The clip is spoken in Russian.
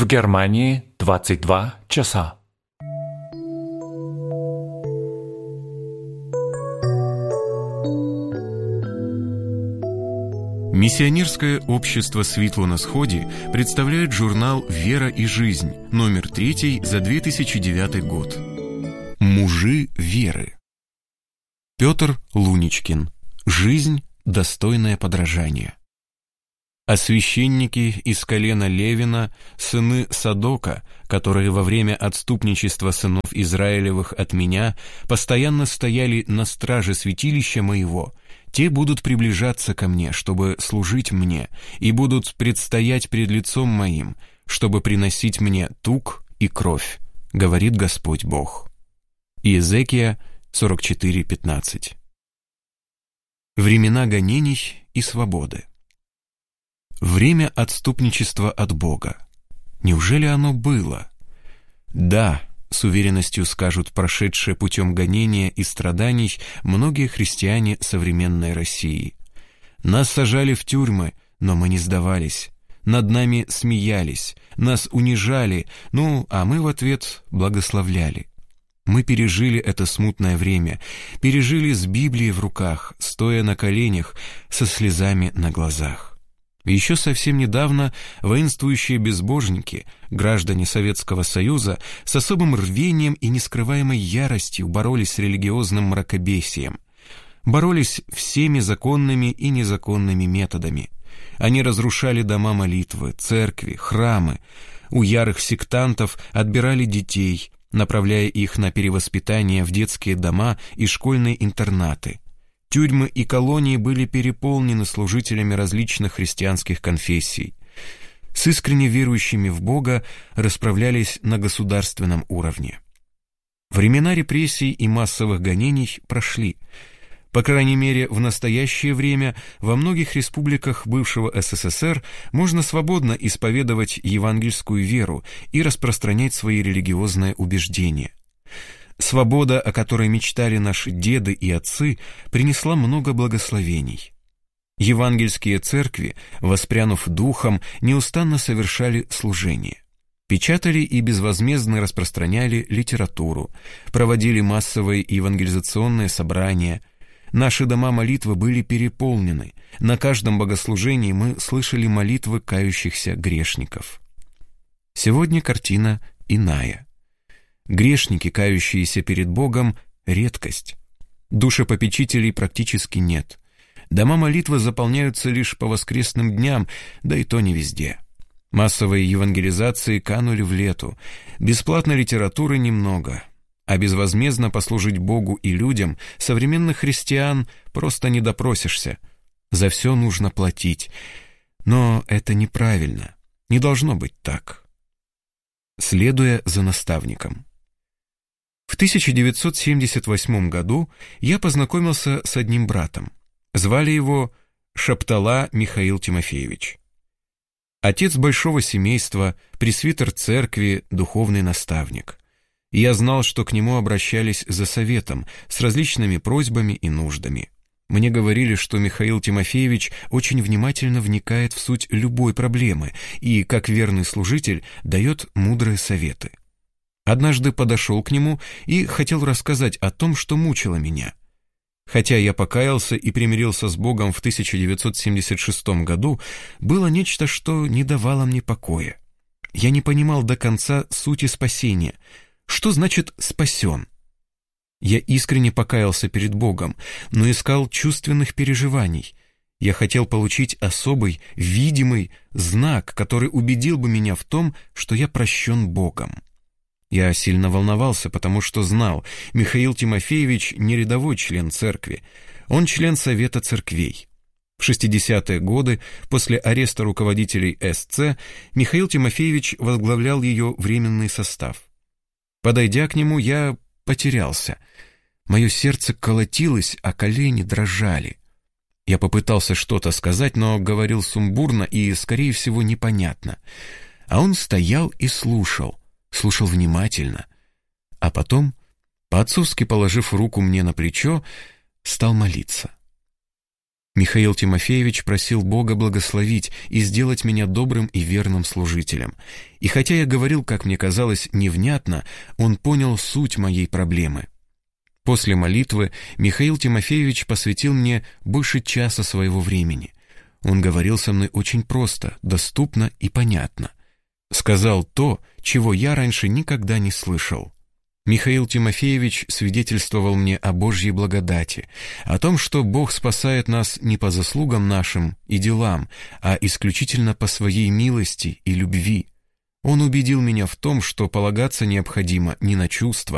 В Германии 22 часа. Миссионерское общество «Светло на сходе» представляет журнал «Вера и жизнь», номер 3 за 2009 год. Мужи веры. Петр Луничкин. Жизнь, достойное подражание. А священники из колена Левина, сыны Садока, которые во время отступничества сынов Израилевых от меня постоянно стояли на страже святилища моего, те будут приближаться ко мне, чтобы служить мне, и будут предстоять пред лицом моим, чтобы приносить мне тук и кровь, говорит Господь Бог. Иезекия 44:15. Времена гонений и свободы. Время отступничества от Бога. Неужели оно было? Да, с уверенностью скажут прошедшие путем гонения и страданий многие христиане современной России. Нас сажали в тюрьмы, но мы не сдавались. Над нами смеялись, нас унижали, а мы в ответ благословляли. Мы пережили это смутное время, пережили с Библией в руках, стоя на коленях, со слезами на глазах. Еще совсем недавно воинствующие безбожники, граждане Советского Союза, с особым рвением и нескрываемой яростью боролись с религиозным мракобесием. Боролись всеми законными и незаконными методами. Они разрушали дома молитвы, церкви, храмы. У ярых сектантов отбирали детей, направляя их на перевоспитание в детские дома и школьные интернаты. Тюрьмы и колонии были переполнены служителями различных христианских конфессий. С искренне верующими в Бога расправлялись на государственном уровне. Времена репрессий и массовых гонений прошли. По крайней мере, в настоящее время во многих республиках бывшего СССР можно свободно исповедовать евангельскую веру и распространять свои религиозные убеждения. Свобода, о которой мечтали наши деды и отцы, принесла много благословений. Евангельские церкви, воспрянув духом, неустанно совершали служение. Печатали и безвозмездно распространяли литературу, проводили массовые евангелизационные собрания. Наши дома молитвы были переполнены. На каждом богослужении мы слышали молитвы кающихся грешников. Сегодня картина иная. Грешники, кающиеся перед Богом, — редкость. Душепопечителей практически нет. Дома молитвы заполняются лишь по воскресным дням, да и то не везде. Массовые евангелизации канули в лету. Бесплатной литературы немного. А безвозмездно послужить Богу и людям современных христиан просто не допросишься. За все нужно платить. Но это неправильно. Не должно быть так. Следуя за наставником. В 1978 году я познакомился с одним братом. Звали его Шаптала Михаил Тимофеевич. Отец большого семейства, пресвитер церкви, духовный наставник. Я знал, что к нему обращались за советом, с различными просьбами и нуждами. Мне говорили, что Михаил Тимофеевич очень внимательно вникает в суть любой проблемы и, как верный служитель, дает мудрые советы. Однажды подошел к нему и хотел рассказать о том, что мучило меня. Хотя я покаялся и примирился с Богом в 1976 году, было нечто, что не давало мне покоя. Я не понимал до конца сути спасения. Что значит «спасен»? Я искренне покаялся перед Богом, но искал чувственных переживаний. Я хотел получить особый, видимый знак, который убедил бы меня в том, что я прощен Богом. Я сильно волновался, потому что знал, Михаил Тимофеевич не рядовой член церкви, он член Совета церквей. В 60-е годы, после ареста руководителей СЦ, Михаил Тимофеевич возглавлял ее временный состав. Подойдя к нему, я потерялся. Мое сердце колотилось, а колени дрожали. Я попытался что-то сказать, но говорил сумбурно и, скорее всего, непонятно. А он стоял и слушал внимательно. А потом, по-отцовски положив руку мне на плечо, стал молиться. Михаил Тимофеевич просил Бога благословить и сделать меня добрым и верным служителем. И хотя я говорил, как мне казалось, невнятно, он понял суть моей проблемы. После молитвы Михаил Тимофеевич посвятил мне больше часа своего времени. Он говорил со мной очень просто, доступно и понятно. Сказал то, чего я раньше никогда не слышал. Михаил Тимофеевич свидетельствовал мне о Божьей благодати, о том, что Бог спасает нас не по заслугам нашим и делам, а исключительно по своей милости и любви. Он убедил меня в том, что полагаться необходимо не на чувства,